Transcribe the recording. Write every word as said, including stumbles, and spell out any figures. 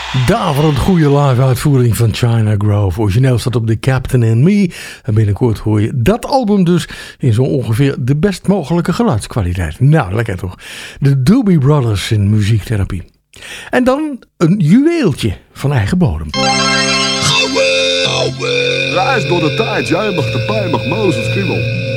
Daverend goede live uitvoering van China Grove. Origineel staat op The Captain and Me. En binnenkort hoor je dat album dus in zo ongeveer de best mogelijke geluidskwaliteit. Nou, lekker toch. De Doobie Brothers in muziektherapie. En dan een juweeltje van eigen bodem. Reis door de tijd, jij mag de pijn, mag Mozes kriebel.